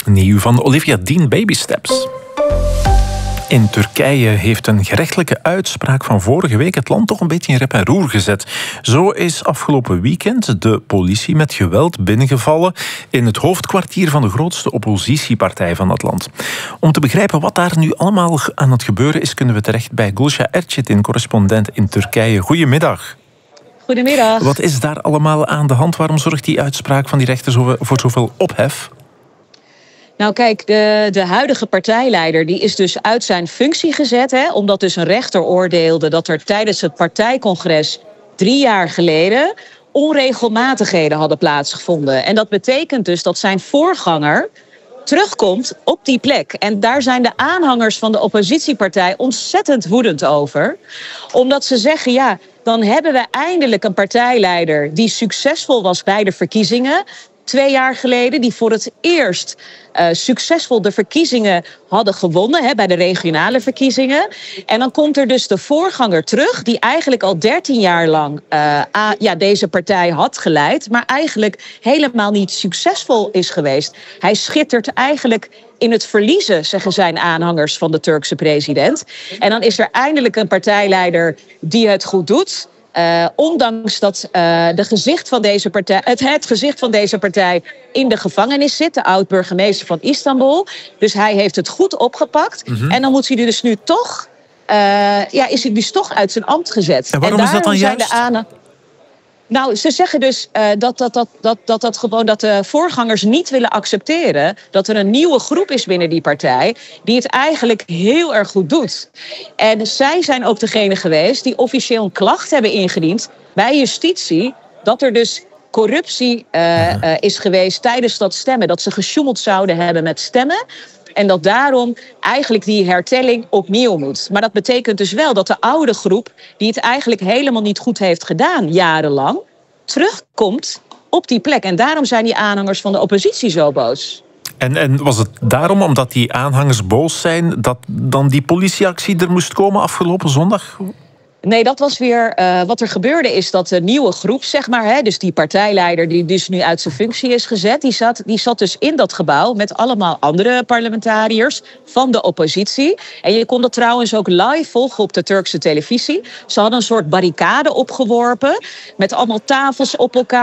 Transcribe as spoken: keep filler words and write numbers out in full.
Nieuw van Olivia Dean, Baby Steps. In Turkije heeft een gerechtelijke uitspraak van vorige week het land toch een beetje in rep en roer gezet. Zo is afgelopen weekend de politie met geweld binnengevallen in het hoofdkwartier van de grootste oppositiepartij van het land. Om te begrijpen wat daar nu allemaal aan het gebeuren is, kunnen we terecht bij Gülşah Erçetin, correspondent in Turkije. Goedemiddag. Goedemiddag. Wat is daar allemaal aan de hand? Waarom zorgt die uitspraak van die rechter voor zoveel ophef? Nou kijk, de, de huidige partijleider die is dus uit zijn functie gezet, hè, omdat dus een rechter oordeelde dat er tijdens het partijcongres drie jaar geleden onregelmatigheden hadden plaatsgevonden. En dat betekent dus dat zijn voorganger terugkomt op die plek. En daar zijn de aanhangers van de oppositiepartij ontzettend woedend over. Omdat ze zeggen, ja, dan hebben we eindelijk een partijleider die succesvol was bij de verkiezingen. Twee jaar geleden, die voor het eerst uh, succesvol de verkiezingen hadden gewonnen, hè, bij de regionale verkiezingen. En dan komt er dus de voorganger terug, die eigenlijk al dertien jaar lang uh, a, ja, deze partij had geleid, maar eigenlijk helemaal niet succesvol is geweest. Hij schittert eigenlijk in het verliezen, zeggen zijn aanhangers van de Turkse president. En dan is er eindelijk een partijleider die het goed doet. Uh, ondanks dat uh, de gezicht van deze partij, het, het gezicht van deze partij in de gevangenis zit, de oud-burgemeester van Istanbul. Dus hij heeft het goed opgepakt. Mm-hmm. En dan moet hij dus nu toch, uh, ja, is hij dus toch uit zijn ambt gezet. En waarom en is dat dan juist? Zijn de Nou, ze zeggen dus uh, dat, dat, dat, dat, dat, dat, gewoon, dat de voorgangers niet willen accepteren dat er een nieuwe groep is binnen die partij die het eigenlijk heel erg goed doet. En zij zijn ook degene geweest die officieel een klacht hebben ingediend bij justitie dat er dus corruptie uh, uh, is geweest tijdens dat stemmen. Dat ze gesjoemeld zouden hebben met stemmen. En dat daarom eigenlijk die hertelling opnieuw moet. Maar dat betekent dus wel dat de oude groep, die het eigenlijk helemaal niet goed heeft gedaan, jarenlang, terugkomt op die plek. En daarom zijn die aanhangers van de oppositie zo boos. En, en was het daarom, omdat die aanhangers boos zijn, dat dan die politieactie er moest komen afgelopen zondag? Nee, dat was weer uh, wat er gebeurde is dat de nieuwe groep, zeg maar, hè, dus die partijleider die dus nu uit zijn functie is gezet, die zat, die zat dus in dat gebouw met allemaal andere parlementariërs van de oppositie. En je kon dat trouwens ook live volgen op de Turkse televisie. Ze hadden een soort barricade opgeworpen met allemaal tafels op elkaar.